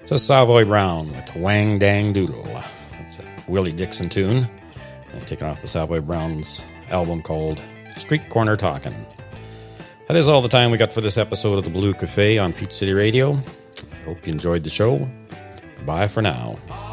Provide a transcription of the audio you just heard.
This is Savoy Brown with Wang Dang Doodle. That's a Willie Dixon tune, taken off of Savoy Brown's album called Street Corner Talkin'. That is all the time we got for this episode of the Blue Cafe on Peach City Radio. I hope you enjoyed the show. Bye for now.